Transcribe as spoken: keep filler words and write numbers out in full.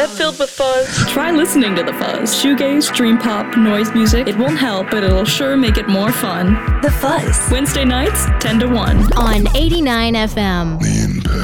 They're filled with fuzz. Try listening to The Fuzz. Shoegaze, dream pop, noise music. It won't help, but it'll sure make it more fun. The Fuzz. Wednesday nights, ten to one. On eighty-nine F M.